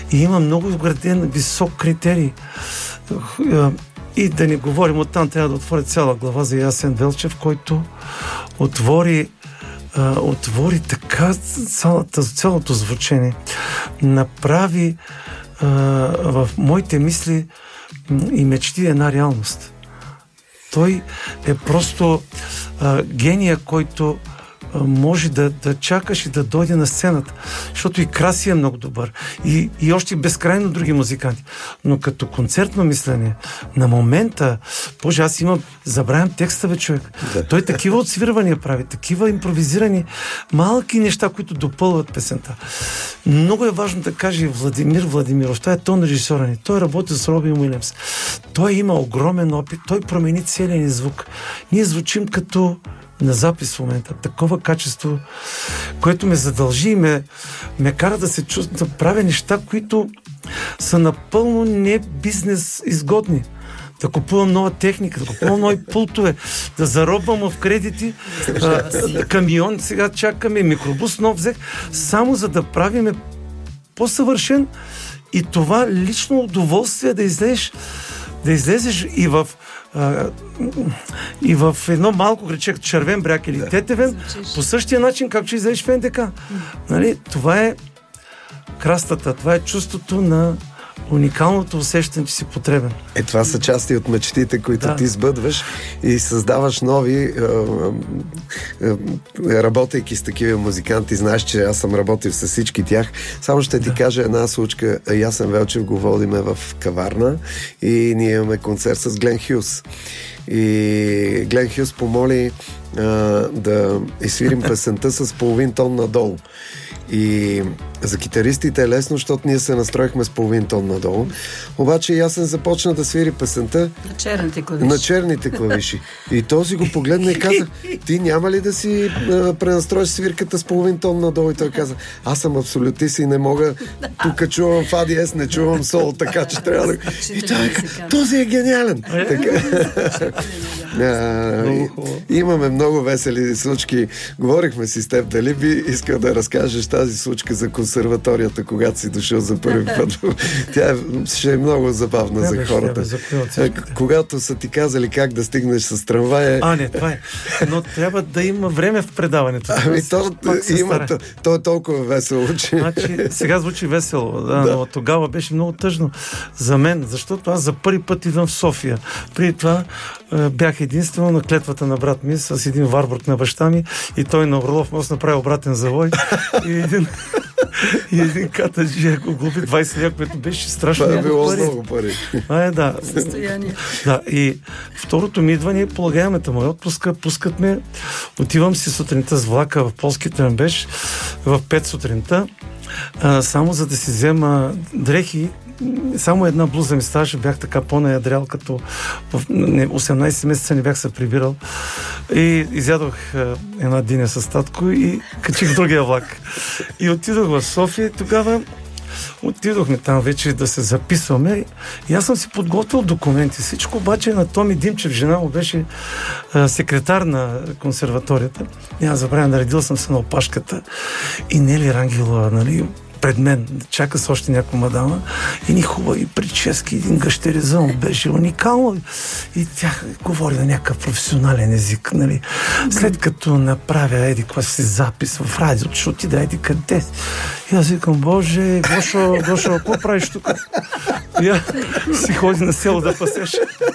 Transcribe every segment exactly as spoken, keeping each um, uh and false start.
И има много изграден висок критерий. И да не говорим, оттам трябва да отвори цяла глава за Ясен Велчев, който отвори Uh, отвори така цялата, цялото звучение. Направи uh, в моите мисли и мечти една реалност. Той е просто uh, гения, който може да, да чакаш и да дойде на сцената. Защото и Краси е много добър. И, и още безкрайно други музиканти. Но като концертно мислене, на момента, боже, аз имам, забравям текста, бе, човек. Да. Той такива отсвирвания прави, такива импровизирани малки неща, които допълват песента. Много е важно да каже Владимир Владимиров. Той е тон режисьора ни. Той работи с Робин Уилямс. Той има огромен опит. Той промени целия ни звук. Ние звучим като на запис в момента. Такова качество, което ме задължи и ме, ме кара да се чувствам, да правя неща, които са напълно не бизнес изгодни. Да купувам нова техника, да купувам нови пултове, да заробвам в кредити а, камион, сега чакаме, микробус нов взех, само за да правиме по-съвършен и това лично удоволствие да излезеш да излезеш и в Uh, и в едно малко граче, Червен бряг или Тетевен, по същия начин, както ще излезеш в НДК. Нали? Това е крастата, това е чувството на уникалното усещане, че си потребен. Е, това са части от мечтите, които да. Ти сбъдваш и създаваш нови, работейки с такива музиканти. Знаеш, че аз съм работил с всички тях. Само ще ти да. кажа една случка. Ясен Велчев го водиме в каварна и ние имаме концерт с Глен Хюс. И Глен Хюс помоли а, да изсвирим песента с половин тон надолу. И за китаристите е лесно, защото ние се настроихме с половин тон надолу. Обаче Ясен започна да свири песента на черните клавиши. На черните клавиши. И този го погледна и каза: ти няма ли да си а, пренастроиш свирката с половин тон надолу? И той каза: аз съм абсолютист и не мога, тук чувам фа диез, не чувам сол, така че трябва да... И той каза: този е гениален. Имаме много весели случки. Говорихме си с теб, дали би искал да разкажеш тази случка за консерваторията, когато си дошъл за първи път. Тя е, ще е много забавна за хората. Когато са ти казали как да стигнеш с трамвая... А, не, това е. Но трябва да има време в предаването. Ами то, има, то, то е толкова весело, че... Значи, сега звучи весело, да, да. Но тогава беше много тъжно за мен, защото аз за първи път идвам в София. Преди това е, бях единствено на клетвата на брат ми с един Варбург на баща ми и той на Орлов мост направи обратен завой и един и един катаджи, ако глуби двайсет лева, което беше страшно. Това е било много пари. А, е, да. Състояние. Да, и второто ми идване, полагаемата моя отпуска, пускат ме, отивам си сутринта с влака в полски Тръмбеш в пет сутринта, а, само за да си взема дрехи. Само една блуза ми ставаше, бях така по-наядрял, като в осемнайсет месеца не бях се прибирал. И изядох една диня с татко и качих другия влак. И отидох в София и тогава отидохме там вече да се записваме и аз съм си подготвил документи. Всичко обаче на Томи Димчев, жена му беше а, секретар на консерваторията. Няма забравя, наредил съм се на опашката и Нели Рангелова, нали, пред мен, чака с още някаква мадама и ни хубави прически, един гъщеризъм беше уникално и тя говори на някакъв професионален език, нали. След като направя еди каква си запис в радиото, ще отида еди къде. И аз викам: боже, Гошо, Гошо, какво правиш тук? И аз си ходи на село да пасеш.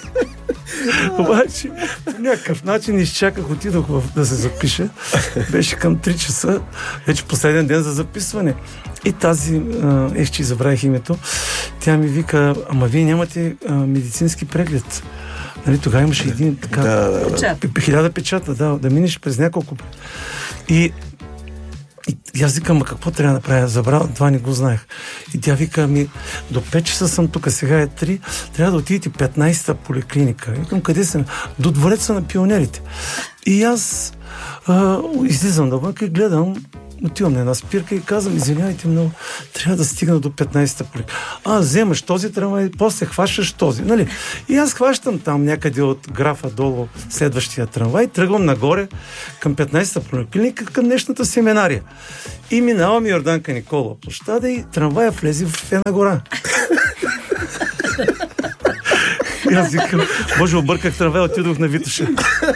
Обаче, по някакъв начин изчаках, отидох в, да се запиша. Беше към три часа, вече последен ден за записване. И тази, ех, че забравих името, тя ми вика: ама вие нямате а, медицински преглед. Нали, тогава имаше един така... Да, да, да. Хиляда печата, да, да минеш през няколко. И И, и аз викам: а какво трябва да направя? Забрал, това не го знаех. И тя вика: ми, до пет часа съм тук, сега е три, трябва да отидете петнайсета поликлиника. Викам: къде съм? До двореца на пионерите. И аз а, излизам навън и гледам отивам на една спирка и казвам, извинявайте много, трябва да стигна до петнайсета полика. А, вземаш този трамвай, после хващаш този, нали? И аз хващам там някъде от графа долу следващия трамвай, тръгвам нагоре към петнайсета поликлиника, към днешната семинария. И минавам Йорданка Никола площада и трамвая влезе в една гора. И аз викам, боже, обърках трамвая, отидох на Витоша.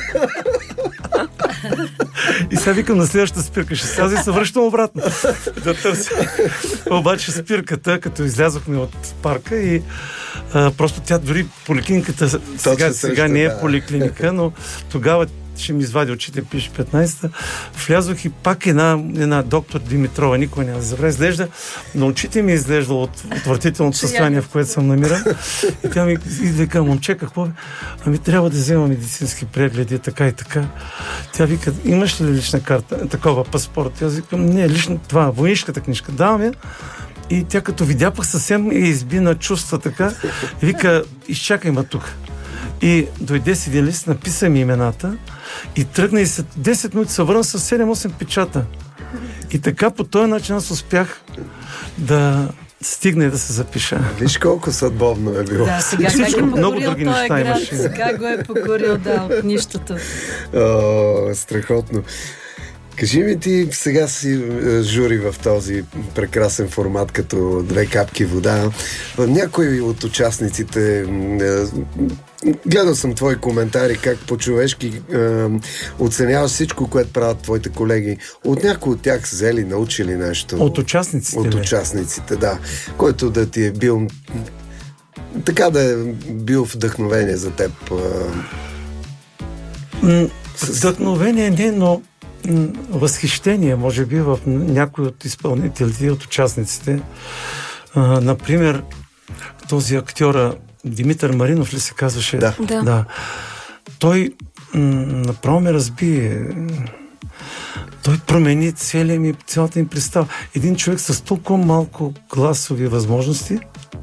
И сега викам на следващата спирка, ще сляза и се връщам обратно да търся. Обаче спирката, като излязохме от парка и а, просто тя дори поликлиниката сега, сега не е поликлиника, но тогава ще ми извади очите, пише петнайсета. Влязох и пак една, една доктор Димитрова, никой няма да забравя, изглежда, но очите ми изглежда от отвратителното състояние, в което съм намирал. И тя ми идва и казва, момче, какво бе? Ами трябва да взема медицински прегледи, така и така. Тя вика, имаш ли лична карта, такова паспорт? Аз викам, не, лично това, войнишката книжка. Давам я. И тя като видя пък съвсем я изби на чувства така. И вика, изчакай ма тук. И дойде си един лист, написа ми имената и тръгна и след десет минути се върна с седем-осем печата. И така по този начин аз успях да стигна и да се запиша. Виж колко съдбовно е било. Да, сега Всичко, как е много покорил други този неща град, имаше. сега го е покорил, да, от нищото. О, страхотно. Кажи ми ти, сега си жури в този прекрасен формат като две капки вода. Някои от участниците, гледал съм твои коментари, как по-човешки оценяваш всичко, което правят твоите колеги. От някои от тях взели, научили нещо? От участниците От ли? участниците, да. Който да ти е бил така да е бил вдъхновение за теб. М- вдъхновение не, но м- възхищение, може би, в някои от изпълнителите и от участниците. А, например, този актьора Димитър Маринов ли се казваше? Да. Да. да. Той м- направо ме разби. Той промени целия ми, цялата ми представа. Един човек с толкова малко гласови възможности,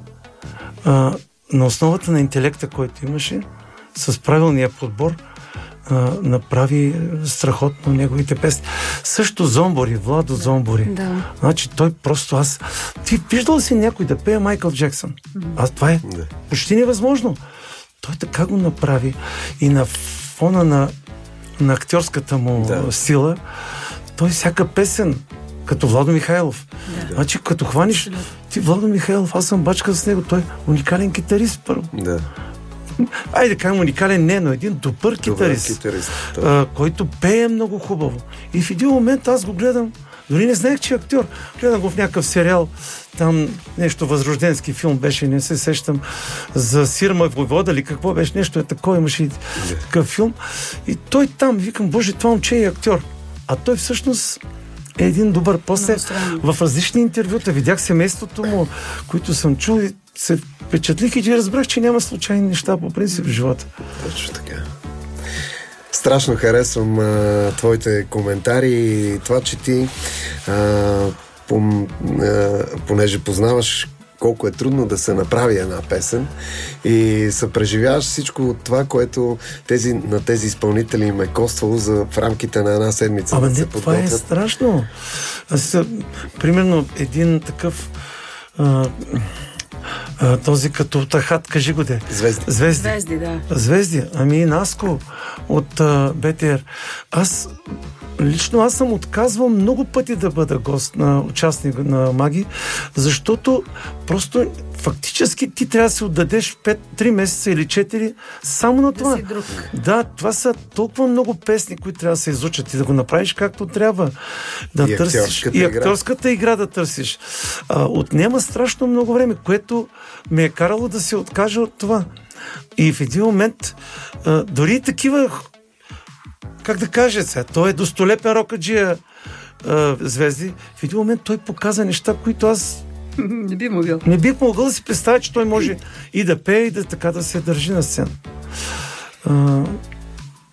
а, на основата на интелекта, който имаше, с правилния подбор, а, направи страхотно неговите песни. Също Зомбори, Владо Зомбори. Да. Значи той просто аз... Ти виждал си някой да пее Майкъл Джексън? А това е Да. почти невъзможно. Той така го направи и на фона на, на актьорската му Да. сила, той всяка песен, като Владо Михайлов. Да. Значи, като хваниш ти Владо Михайлов, аз съм бачка с него, той е уникален китарист първо. Да. Айде, кажем уникален не, но един добър Добър китарист, китарист. а, който пее много хубаво. И в един момент аз го гледам, дори не знаех, че е актьор. Гледам го в някакъв сериал, там нещо възрожденски филм беше, не се сещам, за Сирма войвода ли, какво беше, нещо е такова, имаше и такъв филм. И той там, викам, боже, това момче е актьор. А той всъщност е един добър. После в различни интервюта видях семейството му, които съм чул и се впечатлих и разбрах, че няма случайни неща по принцип в живота. Точно така. Страшно харесвам а, твоите коментари и това, че ти а, пом, а, понеже познаваш колко е трудно да се направи една песен и съпреживяваш всичко от това, което тези, на тези изпълнители им е коствало за, в рамките на една седмица. Абе да не, се това е подготвят. страшно. Аз, примерно, един такъв а, а, този като Тахат, кажи го де. Звезди. Звезди. Звезди, да. Звезди. Ами и Наско от а, БТР. Аз лично аз съм отказвал много пъти да бъда гост на участник на Маги, защото просто фактически ти трябва да се отдадеш пет-три месеца или четири само на това. Да си друг. Да, това са толкова много песни, които трябва да се изучат и да го направиш както трябва. Да И търсиш. актьорската И игра. актьорската игра да търсиш. А, отнема страшно много време, което ме е карало да се откажа от това. И в един момент а, дори такива, как да кажа сега, той е достолепен рокаджия а, Звезди. В един момент той показа неща, които аз Не би могъл. не бих могъл да си представя, че той може и да пее, и да така да се държи на сцена. А,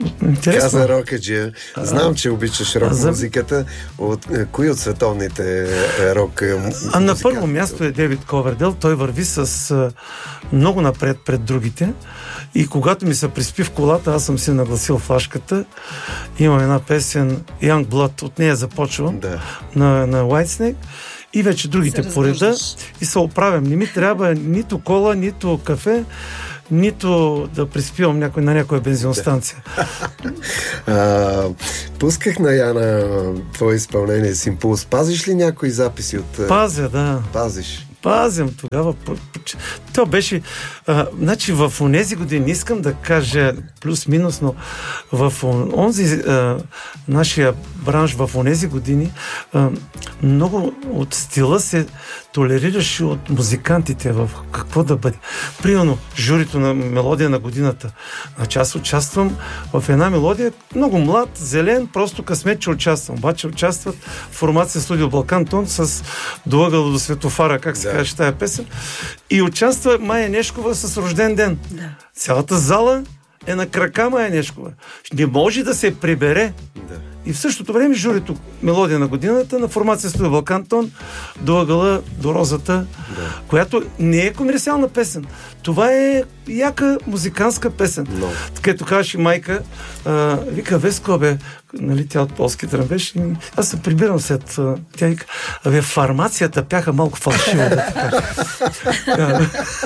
Интересно. Каза Рокаджия. Знам, че обичаш рок за... музиката. От, кои от световните рок музиканти? А на първо място е Дейвид Ковердейл. Той върви с а, много напред пред другите. И когато ми се приспи в колата, аз съм си нагласил флашката. Имам една песен Young Blood, от нея започвам, да. на, на Whitesnake. И вече другите по реда и се оправям. Не ми трябва нито кола, нито кафе, нито да приспивам някой, на някоя бензиностанция. а, пусках на Яна твое изпълнение с Импулс. Пазиш ли някои записи от... Пазя, да. Пазиш. Пазям тогава. То беше... А, значи в онези години, искам да кажа плюс-минус, но в онзи а, нашия бранш в онези години а, много от стила се толерираше от музикантите в какво да бъде. Примерно, журито на мелодия на годината. Значи аз участвам в една мелодия, много млад, зелен, просто късмет, че участвам. Обаче участват в формация Студио Балкан Тон с До ъгъла до светофара, как се да. Каже тая песен. И участва Майя Нешкова с рожден ден. Да. Цялата зала е на крака Майя Нешкова. Не може да се прибере. Да. И в същото време журито мелодия на годината на формация Студио Балкан Тон До ъгъла до розата, да. Която не е комерциална песен. Това е яка музикантска песен. No. Където казваше майка, а, вика, Веско, бе, нали, тя от полски тръмбеш, и аз се прибирам след а, тя вика, абе, фармацията пяха малко фалшиво, да така.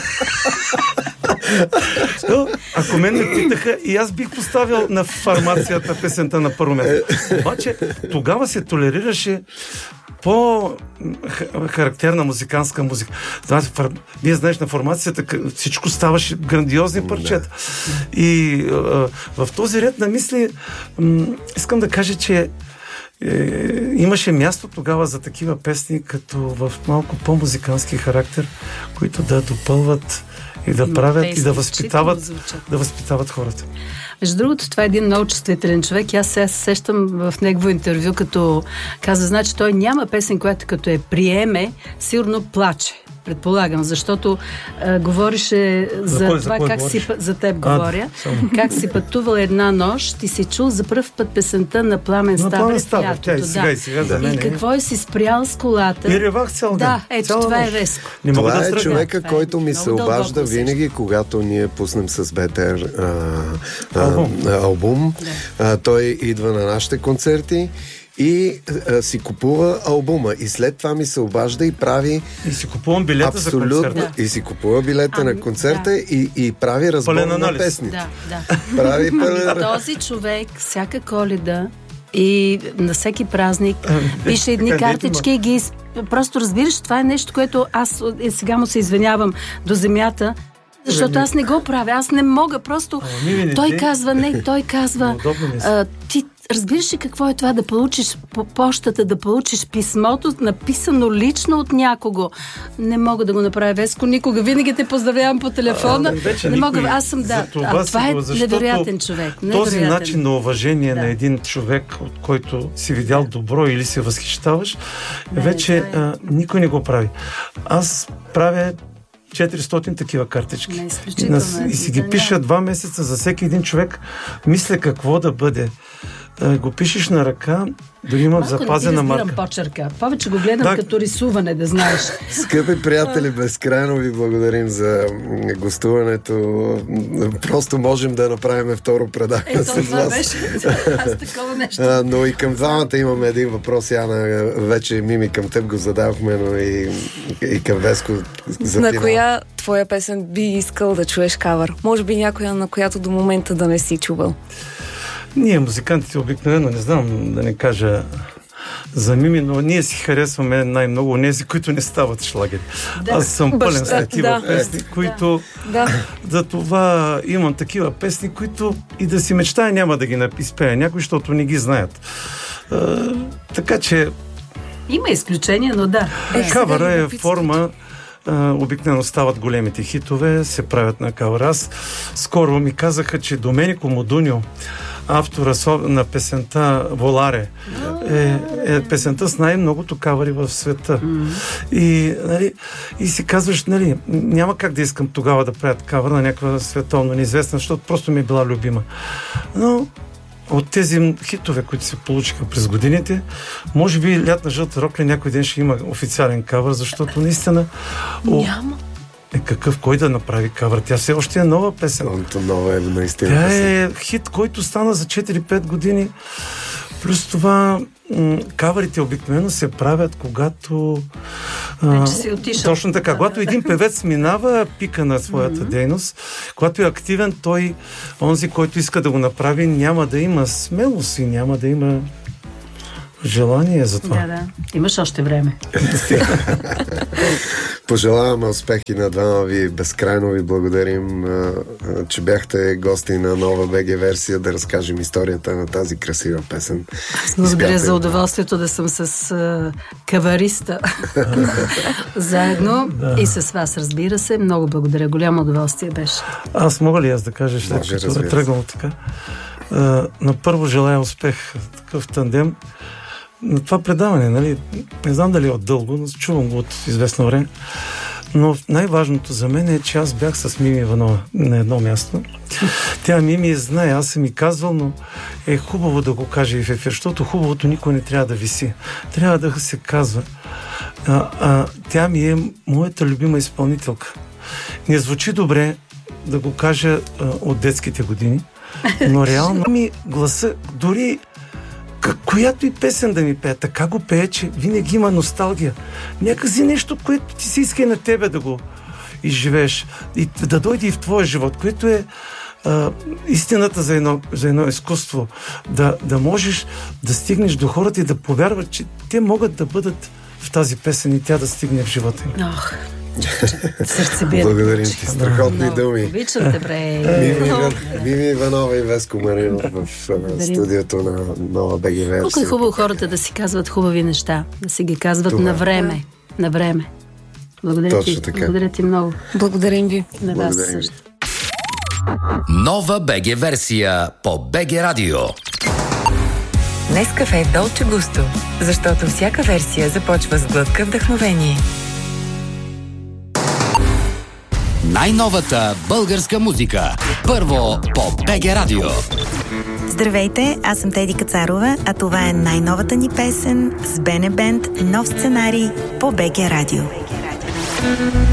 Но, ако мен ме питаха, и аз бих поставил на фармацията песента на първо място. Обаче, тогава се толерираше по-характерна музикантска музика. Знаете, фар... Вие знаеш, на формацията всичко ставаше грандиозни парчета. Да. И а, в този ред на мисли м- искам да кажа, че е, имаше място тогава за такива песни, като в малко по-музикантски характер, които да допълват и да правят, и да възпитават, да възпитават хората. Между другото, това е един много чувствителен човек. Аз сега се сещам в негово интервю, като каза, значи той няма песен, която като е приеме, сигурно плаче. Предполагам, защото а, говорише за, за кой, това, за как говориш? Си, за теб а, говоря, само. Как си пътувал една нощ и си чул за пръв път песента на Пламен Ставрев в лятото. И сега, да. и, сега за мен, и какво е си спрял с колата. И ревах цял ден. Да, ето цяла това нощ. е Веско. Не това да е стръгна. човека, да, който ми се обажда винаги, усеща. Когато ние пуснем с Бетер а, а, албум. албум. Да. А, той идва на нашите концерти и а, си купува албума. И след това ми се обажда и прави... И си купувам билета абсолютно, за концерта. Да. И си купува билета а, на концерта да. и, и прави разбор на песните. Да, да. Прави пълен... Този човек всяка Коледа и на всеки празник пише едни картички и ги... Просто разбираш, това е нещо, което аз сега му се извинявам до земята, защото аз не го правя, аз не мога, просто той казва, не, той казва, а, ти разбираш ли какво е това да получиш по почтата, да получиш писмото, написано лично от някого? Не мога да го направя, Веско, никога. Винаги те поздравявам по телефона. А, не мога, аз съм, да. Това, а, това е го, невероятен човек. Невероятен. Този начин на уважение да. на един човек, от който си видял добро или се възхищаваш, не, вече е... а, никой не го прави. Аз правя четиристотин такива картички. Не, и, нас, и си ги да, пиша два месеца за всеки един човек. Мисля какво да бъде. А, го пишеш на ръка, дори имам запазена марка. Малко не ти почерка. Повече го гледам да. Като рисуване, да знаеш. Скъпи приятели, безкрайно ви благодарим за гостуването. Просто можем да направим второ предаване Ето, с вас. Беше, аз такова нещо. А, но и към двамата имаме един въпрос, Яна. Вече Мими към теб го задавахме, но и, и към Веско за на финал. коя твоя песен би искал да чуеш кавър? Може би някоя, на която до момента да не си чувал? Ние, музикантите, обикновено, не знам да не кажа за Мими, но ние си харесваме най-много онези, които не стават шлагери. Да. Аз съм пълен с такива да. песни, които... Да. За това имам такива песни, които и да си мечтая няма да ги изпея някой, защото не ги знаят. А, така че... Има изключения, но да. Е, кавъра е форма... Uh, обикновено стават големите хитове, се правят на кавър. Аз скоро ми казаха, че Доменико Модуньо автора на песента Воларе. Е, е песента с най-многото кавъри в света. Mm. И, нали, и си казваш, нали, няма как да искам тогава да правят кавър на някаква световно неизвестна, защото просто ми е била любима. Но от тези хитове, които се получиха през годините, може би Лятна жълта рокля някой ден ще има официален кавър, защото наистина... Няма. Е, какъв, кой да направи кавър? Тя все още е нова песен. Онто нова е наистина. Тя е хит, който стана за четири-пет години. Плюс това м- кавърите обикновено се правят, когато... Вече си отишъл. Точно така. Да, когато да. един певец минава пика на своята mm-hmm. дейност, когато е активен, той, онзи, който иска да го направи, няма да има смелост и няма да има желание за това. Да, да. Имаш още време. Пожелаваме успехи на двама ви. Безкрайно ви благодарим, че бяхте гости на нова БГ версия да разкажем историята на тази красива песен. Аз благодаря за удоволствието да съм с а, кавариста заедно да. И с вас, разбира се. Много благодаря. Голямо удоволствие беше. Аз мога ли аз да кажа, след като е тръгнал така? А, на първо желая успех такъв тандем на това предаване, нали? Не знам дали е от дълго, но чувам го от известно време. Но най-важното за мен е, че аз бях с Мими Иванова на едно място. Тя Мими знае, аз съм и казвал, но е хубаво да го каже и в ефир, защото хубавото никой не трябва да виси. Трябва да се казва. А, а, тя ми е моята любима изпълнителка. Не звучи добре да го кажа а, от детските години, но реално ми гласа, дори която и песен да ми пее, така го пее, че винаги има носталгия. Някази нещо, което ти си иска и на тебе да го изживееш и да дойде и в твоя живот, което е а, истината за едно, за едно изкуство. Да, да можеш да стигнеш до хората и да повярват, че те могат да бъдат в тази песен и тя да стигне в живота им. Ох, сърце бие. Благодарим ти, страхотни да. думи. Обичам те, бре. Мими Иванова и Веско Маринов в студиото на нова БГ версия. Колко е хубаво хората да си казват хубави неща, да си ги казват това. на време. На време. Благодаря Точно ти. така. Благодаря ти много. Благодарим ви. На вас също. Нова БГ версия по БГ Радио. Нескафе Долче Густо, защото всяка версия започва с глътка вдъхновение. Най-новата българска музика. Първо по БГ Радио. Здравейте, аз съм Теди Кацарова, а това е най-новата ни песен с Бене Бенд, нов сценарий по БГ Радио.